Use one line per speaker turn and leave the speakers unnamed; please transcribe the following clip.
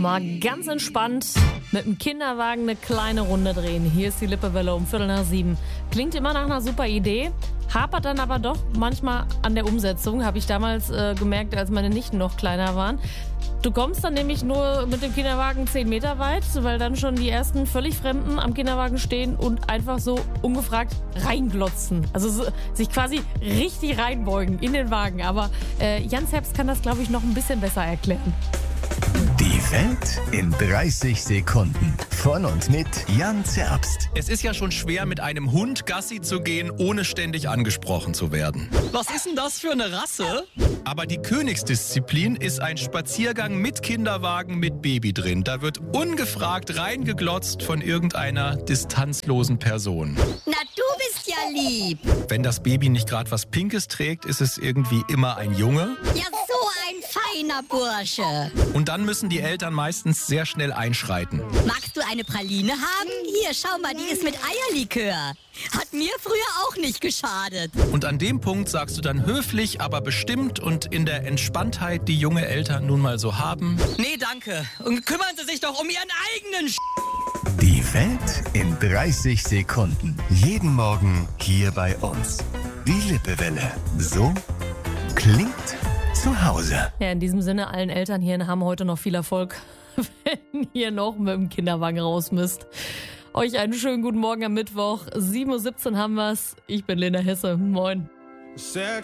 Mal ganz entspannt mit dem Kinderwagen eine kleine Runde drehen. Hier ist die Lippewelle um 6:45. Klingt immer nach einer super Idee, hapert dann aber doch manchmal an der Umsetzung, habe ich damals gemerkt, als meine Nichten noch kleiner waren. Du kommst dann nämlich nur mit dem Kinderwagen 10 Meter weit, weil dann schon die ersten völlig Fremden am Kinderwagen stehen und einfach so ungefragt reinglotzen. Also so, sich quasi richtig reinbeugen in den Wagen. Aber Jan Zerbst kann das, glaube ich, noch ein bisschen besser erklären.
Die Welt in 30 Sekunden. Von und mit Jan Zerbst.
Es ist ja schon schwer, mit einem Hund Gassi zu gehen, ohne ständig angesprochen zu werden.
Was ist denn das für eine Rasse?
Aber die Königsdisziplin ist ein Spaziergang mit Kinderwagen mit Baby drin. Da wird ungefragt reingeglotzt von irgendeiner distanzlosen Person.
Na, du bist ja lieb.
Wenn das Baby nicht gerade was Pinkes trägt, ist es irgendwie immer ein Junge.
Ja, so ein feiner Bursche.
Und dann müssen die Eltern meistens sehr schnell einschreiten.
Magst du eine Praline haben? Hier, schau mal, die ist mit Eierlikör. Hat mir früher auch nicht geschadet.
Und an dem Punkt sagst du dann höflich, aber bestimmt und in der Entspanntheit, die junge Eltern nun mal so haben:
Nee, danke. Und kümmern Sie sich doch um Ihren eigenen
Die Welt in 30 Sekunden. Jeden Morgen hier bei uns. Die Lippewelle. So klingt zu Hause.
Ja, in diesem Sinne, allen Eltern hier haben heute noch viel Erfolg, wenn ihr noch mit dem Kinderwagen raus müsst. Euch einen schönen guten Morgen am Mittwoch. 7:17 Uhr haben wir's. Ich bin Lena Hesse. Moin.